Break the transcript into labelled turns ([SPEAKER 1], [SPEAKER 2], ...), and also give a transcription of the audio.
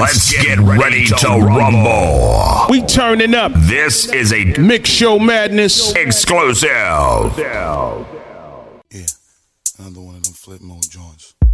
[SPEAKER 1] Let's get ready to rumble.
[SPEAKER 2] We turning up.
[SPEAKER 1] This is a
[SPEAKER 2] Mix Show Madness
[SPEAKER 1] exclusive.
[SPEAKER 3] Yeah, another one of them flip mode joints.